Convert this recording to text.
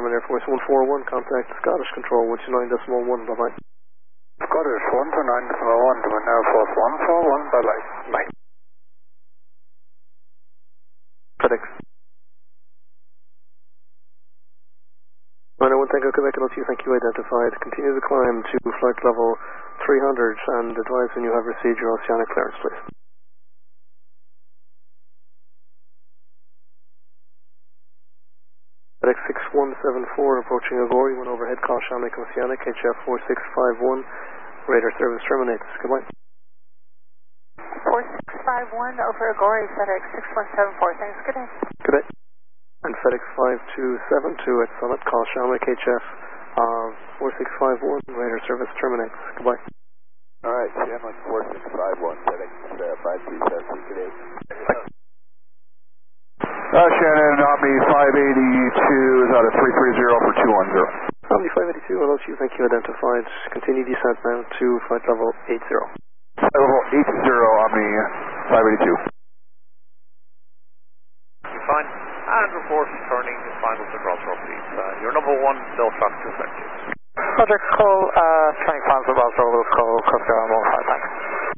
German Air Force 141, contact Scottish Control 129.1, bye-bye. Scottish 129.1, German Air Force 141, bye-bye. Bye. FedEx. 901 Tango Quebec, LT, thank you, identified. Continue the climb to flight level 300 and advise when you have received your oceanic clearance, please. FedEx 6174 approaching Agori, 1 overhead, call Shamik Oceanic, HF 4651, radar service terminates. Goodbye. 4651 over Agori, FedEx 6174, thanks, good day. Good day. And FedEx 5272 at Summit, call Shamik HF 4651, radar service terminates. Goodbye. Alright, Shamik 4651, FedEx 5272, good day. Shannon, Omni 582 is out of 330 for 210. Omni 582, hello to you, thank you, identified. Continue descent now to flight level 80. Level 80, Omni 582. Fine. And report turning final to Roswell, please. Your number 1 Belfast to effective. Roger, call turning final to Roswell, we'll call Coast Guard 15, thanks.